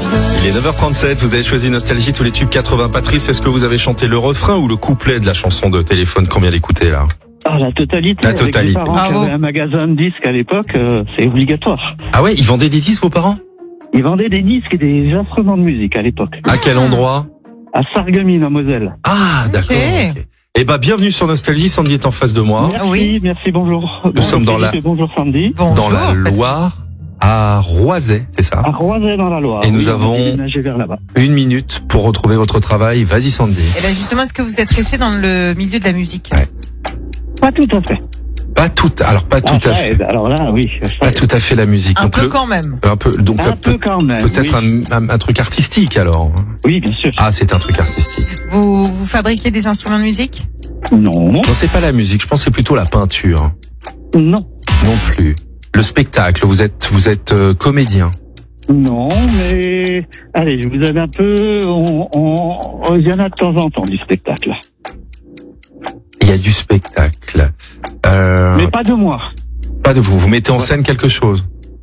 Il est 9h37, vous avez choisi Nostalgie, tous les tubes 80. Patrice, est-ce que vous avez chanté le refrain ou le couplet de la chanson de Téléphone qu'on vient d'écouter là? La totalité. La totalité. Avec mes parents qui avaient un magasin de disques à l'époque, c'est obligatoire. Ah ouais, ils vendaient des disques vos parents? Ils vendaient des disques et des instruments de musique à l'époque. À quel endroit? À Sarreguemines, en Moselle. Ah, d'accord. Okay. Eh ben, bienvenue sur Nostalgie, Sandy est en face de moi. Merci, bonjour. Nous sommes dans la... Bonjour Sandy. Bonjour, dans la Loire, à Roisey, c'est ça? À Roisey dans la Loire. Et nous avons vers là-bas. 1 minute pour retrouver votre travail. Vas-y Sandy. Et ben justement, est-ce que vous êtes resté dans le milieu de la musique? Ouais. Pas tout à fait. Pas tout à fait. Alors là, oui. Pas tout à fait la musique. Un peu quand même. Un peu quand même. Peut-être oui. un truc artistique alors. Oui, bien sûr. Ah, c'est un truc artistique. Vous fabriquez des instruments de musique? Non. Non, c'est pas la musique. Je pense que c'est plutôt la peinture. Non. Non plus. Le spectacle. Vous êtes comédien. Non, mais allez, je vous aide un peu. Il y en a de temps en temps du spectacle. Il y a du spectacle. Mais pas de moi. Pas de vous. Vous mettez en scène quelque chose.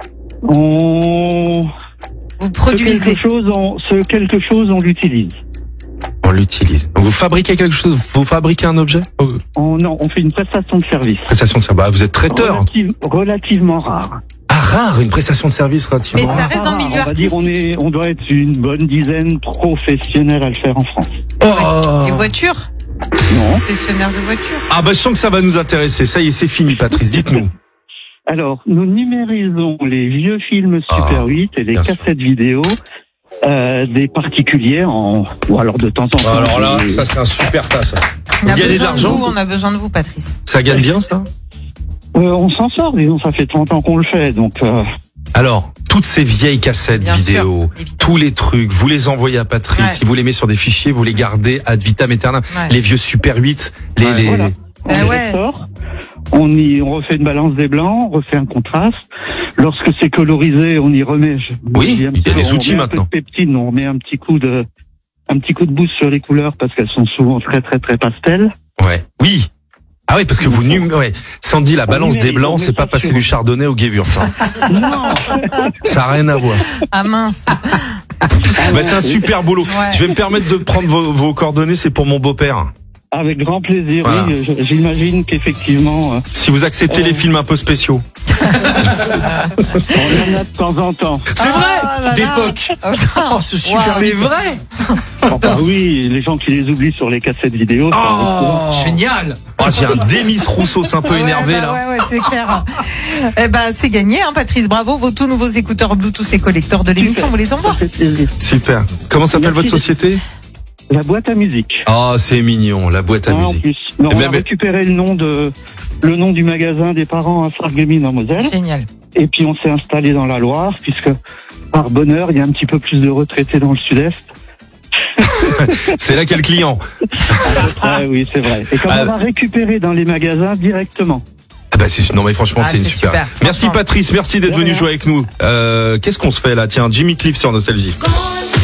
Vous produisez quelque chose, on l'utilise. On l'utilise. Vous fabriquez quelque chose. Vous fabriquez un objet. Non, on fait une prestation de service. Prestation de service. Bah, vous êtes traiteur. Relativement rare. Ah, rare, une prestation de service relativement rare. Mais ça reste dans le milieu artistique. On doit être une bonne dizaine professionnels à le faire en France. Les voitures? Non. Concessionnaire de voitures. Ah bah je sens que ça va nous intéresser. Ça y est, c'est fini, Patrice. Dites-nous. Alors, nous numérisons les vieux films Super 8 et les cassettes vidéo des particuliers ou alors de temps en temps. Alors là, ça c'est un super tas. Ça. On a besoin de vous, Patrice. Ça gagne bien, ça? On s'en sort, disons. Ça fait 30 ans qu'on le fait, donc. Alors, toutes ces vieilles cassettes vidéo, tous les trucs, vous les envoyez à Patrice, si vous les mettez sur des fichiers, vous les gardez ad vitam aeternam. Les vieux Super 8, Voilà. On refait une balance des blancs, on refait un contraste. Lorsque c'est colorisé, on y remet. Il y a des outils maintenant. Un peu de peptine, on met un petit coup de boost sur les couleurs parce qu'elles sont souvent très très très pastel. Ouais. Oui. Ah oui, parce que Sandy, la balance des blancs, c'est pas passer du chardonnay au Gewürz. Non. Ça n'a rien à voir. Ah mince. C'est un super boulot. Ouais. Je vais me permettre de prendre vos coordonnées, c'est pour mon beau-père. Avec grand plaisir, voilà. Oui, j'imagine qu'effectivement... si vous acceptez les films un peu spéciaux. On en a de temps en temps. C'est vrai d'époque. C'est super. C'est vrai. Oui, les gens qui les oublient sur les cassettes vidéo. Génial. J'ai un Demis Roussos un peu énervé là. Ouais, c'est clair. C'est gagné, hein, Patrice. Bravo, vos tout nouveaux écouteurs Bluetooth et collecteurs de l'émission, vous les envoie. Super. Comment s'appelle votre société? La boîte à musique. C'est mignon, la boîte à musique. En plus. On a récupéré le nom du magasin des parents à Sarreguemines en Moselle. Génial. Et puis on s'est installé dans la Loire, puisque par bonheur, il y a un petit peu plus de retraités dans le sud-est. C'est là quel client. Oui, c'est vrai. Et comme on a récupéré dans les magasins directement. Non mais franchement c'est une super. Merci Patrice, merci d'être venu jouer avec nous. Qu'est-ce qu'on se fait là? Tiens, Jimmy Cliff sur Nostalgie.